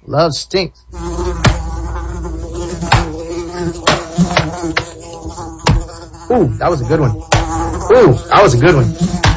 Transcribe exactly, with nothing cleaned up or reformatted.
Love stinks. Ooh, that was a good one. Ooh, that was a good one.